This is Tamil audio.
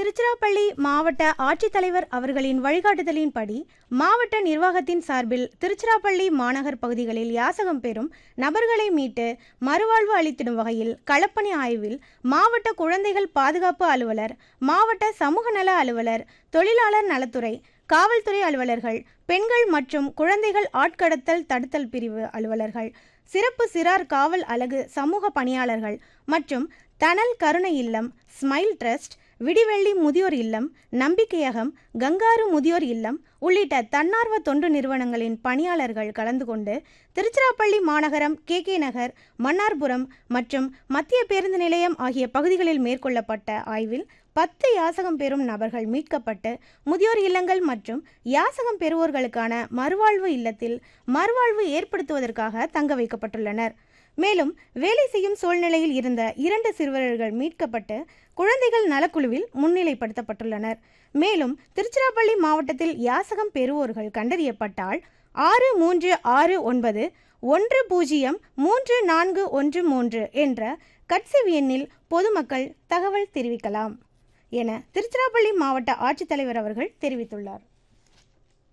திருச்சிராப்பள்ளி மாவட்ட ஆட்சித்தலைவர் அவர்களின் வழிகாட்டுதலின்படி மாவட்ட நிர்வாகத்தின் சார்பில் திருச்சிராப்பள்ளி மாநகர் பகுதிகளில் யாசகம் பெறும் நபர்களை மீட்டு மறுவாழ்வு அளித்திடும் வகையில் களப்பணி ஆய்வில் மாவட்ட குழந்தைகள் பாதுகாப்பு அலுவலர், மாவட்ட சமூக நல அலுவலர், தொழிலாளர் நலத்துறை, காவல்துறை அலுவலர்கள், பெண்கள் மற்றும் குழந்தைகள் ஆட்கடத்தல் தடுத்தல் பிரிவு அலுவலர்கள், சிறப்பு சிறார் காவல் அலகு சமூக பணியாளர்கள் மற்றும் தனல் கருணை இல்லம், ஸ்மைல் ட்ரஸ்ட், விடிவெள்ளி முதியோர் இல்லம், நம்பிக்கையகம், கங்காரு முதியோர் இல்லம் உள்ளிட்ட தன்னார்வ தொண்டு நிறுவனங்களின் பணியாளர்கள் கலந்து கொண்டு திருச்சிராப்பள்ளி மாநகரம், KK நகர், மன்னார்புரம் மற்றும் மத்திய பேருந்து நிலையம் ஆகிய பகுதிகளில் மேற்கொள்ளப்பட்ட ஆய்வில் 10 யாசகம் பெறும் நபர்கள் மீட்கப்பட்டு முதியோர் இல்லங்கள் மற்றும் யாசகம் பெறுவோர்களுக்கான மறுவாழ்வு இல்லத்தில் மறுவாழ்வு ஏற்படுத்துவதற்காக தங்க வைக்கப்பட்டுள்ளனர். மேலும் வேலை செய்யும் சூழ்நிலையில் இருந்த 2 சிறுவர்கள் மீட்கப்பட்டு குழந்தைகள் நலக்குழுவில் முன்னிலைப்படுத்தப்பட்டுள்ளனர். மேலும் திருச்சிராப்பள்ளி மாவட்டத்தில் யாசகம் பெறுவோர்கள் கண்டறியப்பட்டால் 6369103413 என்ற கட்செவி எண்ணில் பொதுமக்கள் தகவல் தெரிவிக்கலாம் என திருச்சிராப்பள்ளி மாவட்ட ஆட்சித்தலைவர் அவர்கள் தெரிவித்துள்ளார்.